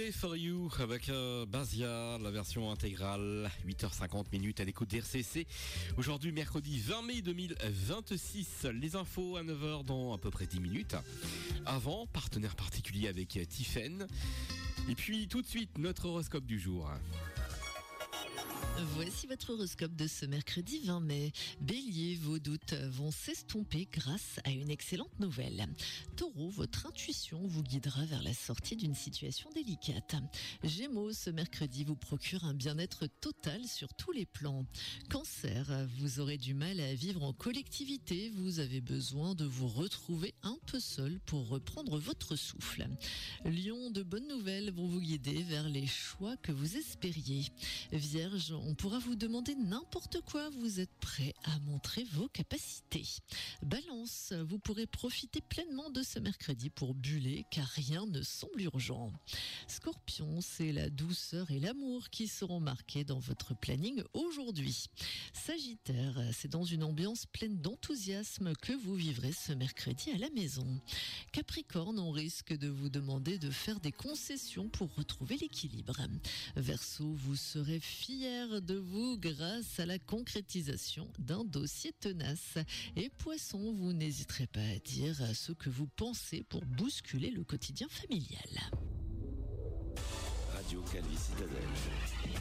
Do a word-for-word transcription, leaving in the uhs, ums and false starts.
Pray for You avec euh, Bazia, la version intégrale, huit heures cinquante minutes à l'écoute d'R C C. Aujourd'hui, mercredi vingt mai deux mille vingt-six, les infos à neuf heures dans à peu près dix minutes. Avant, partenaire particulier avec Tiffen. Et puis tout de suite, notre horoscope du jour. Voici votre horoscope de ce mercredi vingt mai. Bélier, vos doutes vont s'estomper grâce à une excellente nouvelle. Taureau, votre intuition vous guidera vers la sortie d'une situation délicate. Gémeaux, ce mercredi vous procure un bien-être total sur tous les plans. Cancer, vous aurez du mal à vivre en collectivité. Vous avez besoin de vous retrouver un peu seul pour reprendre votre souffle. Lion, de bonnes nouvelles vont vous guider vers les choix que vous espériez. Vierge, on pourra vous demander n'importe quoi, vous êtes prêt à montrer vos capacités. Balance, vous pourrez profiter pleinement de ce mercredi pour buller car rien ne semble urgent. Scorpion, c'est la douceur et l'amour qui seront marqués dans votre planning aujourd'hui. Sagittaire, c'est dans une ambiance pleine d'enthousiasme que vous vivrez ce mercredi à la maison. Capricorne, on risque de vous demander de faire des concessions pour retrouver l'équilibre. Verseau, vous serez fier de vous grâce à la concrétisation d'un dossier tenace. Et Poisson, vous n'hésiterez pas à dire ce que vous pensez pour bousculer le quotidien familial. Radio Calvi Citadelle.